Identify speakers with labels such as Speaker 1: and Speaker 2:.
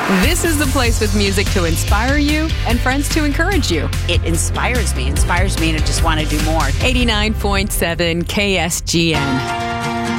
Speaker 1: This is the place with music to inspire you and friends to encourage you.
Speaker 2: It inspires me and I just want to do more.
Speaker 1: 89.7 KSGN.